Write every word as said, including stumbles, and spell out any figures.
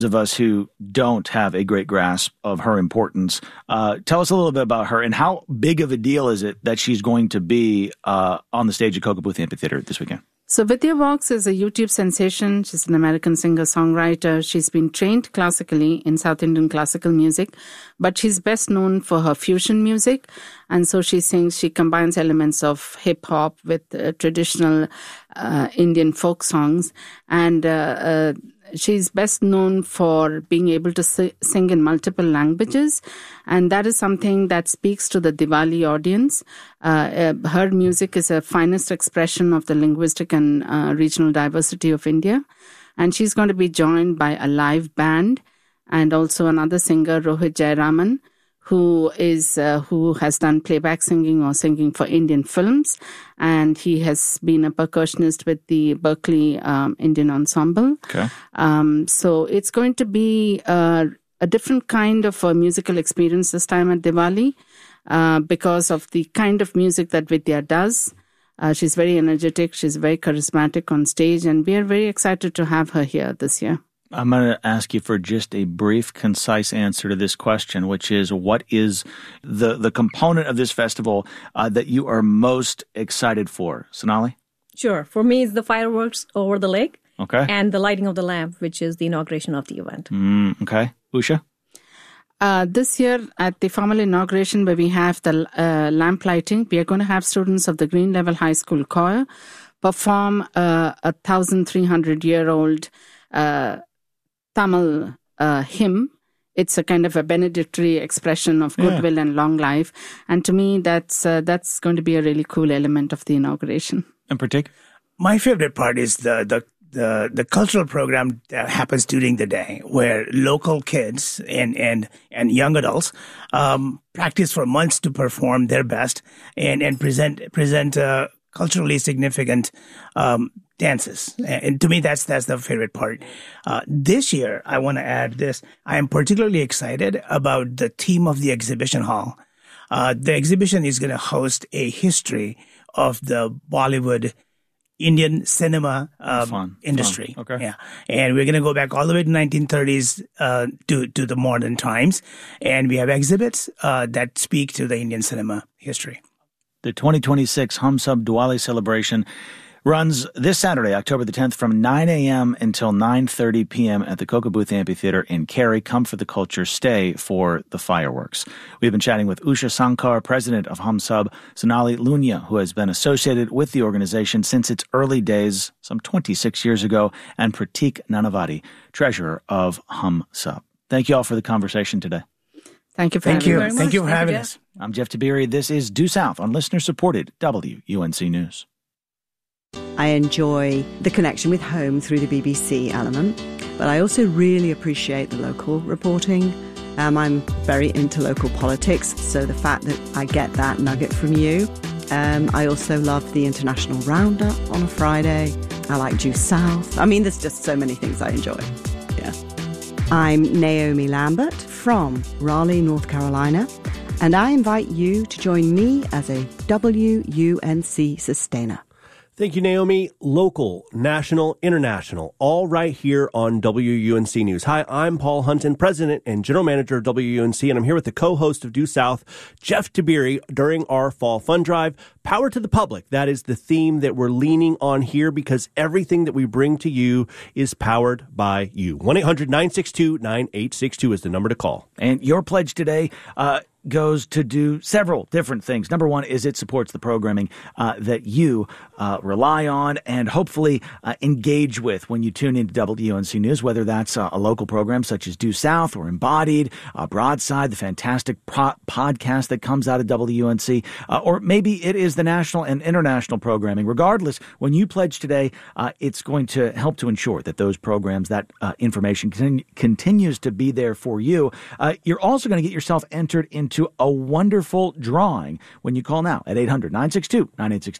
of us who don't have a great grasp of her importance, uh, tell us a little bit about her and how big of a deal is it that she's going to be uh, on the stage at Kokobuth Amphitheater this weekend? So Vidya Vox is a YouTube sensation. She's an American singer-songwriter. She's been trained classically in South Indian classical music, but she's best known for her fusion music. And so she sings, she combines elements of hip-hop with uh, traditional uh, Indian folk songs. And uh, uh, she's best known for being able to si- sing in multiple languages. And that is something that speaks to the Diwali audience. Uh, uh, her music is a finest expression of the linguistic and uh, regional diversity of India. And she's going to be joined by a live band and also another singer, Rohit Jayaraman, who is uh, who has done playback singing or singing for Indian films. And he has been a percussionist with the Berkeley um, Indian Ensemble. Okay. Um, so it's going to be uh, a different kind of a musical experience this time at Diwali uh, because of the kind of music that Vidya does. Uh, she's very energetic. She's very charismatic on stage. And we are very excited to have her here this year. I'm going to ask you for just a brief, concise answer to this question, which is, what is the, the component of this festival uh, that you are most excited for? Sonali? Sure. For me, it's the fireworks over the lake. Okay. And the lighting of the lamp, which is the inauguration of the event. Mm, okay. Usha? Uh, this year at the formal inauguration where we have the uh, lamp lighting, we are going to have students of the Green Level High School Choir perform uh, a one thousand three hundred year old uh, Tamil uh, hymn. It's a kind of a benedictory expression of goodwill yeah. and long life. And to me, that's uh, that's going to be a really cool element of the inauguration. And Pratik? My favorite part is the, the, the, the cultural program that happens during the day, where local kids and, and, and young adults um, practice for months to perform their best and, and present, present uh, culturally significant um dances. And to me, that's that's the favorite part. Uh, this year, I want to add this. I am particularly excited about the theme of the exhibition hall. Uh, the exhibition is going to host a history of the Bollywood Indian cinema um, Fun. industry. Fun. Okay. Yeah. And we're going to go back all the way to nineteen thirties uh, to, to the modern times. And we have exhibits uh, that speak to the Indian cinema history. The twenty twenty-six Hum Sab Diwali celebration runs this Saturday, October the tenth, from nine a.m. until nine thirty p.m. at the Kokobuth Amphitheater in Cary. Come for the culture, stay for the fireworks. We've been chatting with Usha Sankar, president of Hum Sab, Sonali Lunia, who has been associated with the organization since its early days, some twenty-six years ago, and Pratik Nanavati, treasurer of Hum Sab. Thank you all for the conversation today. Thank you for Thank having you. us. Thank you for Thank having you, us. I'm Jeff Tiberi. This is Due South on listener-supported W U N C News. I enjoy the connection with home through the B B C element, but I also really appreciate the local reporting. Um, I'm very into local politics, so the fact that I get that nugget from you. Um, I also love the International Roundup on a Friday. I like Due South. I mean, there's just so many things I enjoy. Yeah. I'm Naomi Lambert from Raleigh, North Carolina, and I invite you to join me as a W U N C sustainer. Thank you, Naomi. Local, national, international, all right here on W U N C News. Hi, I'm Paul Hunton, president and general manager of W U N C, and I'm here with the co-host of Due South, Jeff Tiberi, during our fall fund drive. Power to the public. That is the theme that we're leaning on here because everything that we bring to you is powered by you. one eight hundred nine six two nine eight six two is the number to call. And your pledge today uh, goes to do several different things. Number one is it supports the programming uh, that you uh, rely on and hopefully uh, engage with when you tune into W U N C News, whether that's uh, a local program such as Due South or Embodied, uh, Broadside, the fantastic pro- podcast that comes out of W U N C, uh, or maybe it is the national and international programming. Regardless, when you pledge today, uh, it's going to help to ensure that those programs, that uh, information con- continues to be there for you. Uh, you're also going to get yourself entered into a wonderful drawing when you call now at eight hundred nine six two nine eight six two.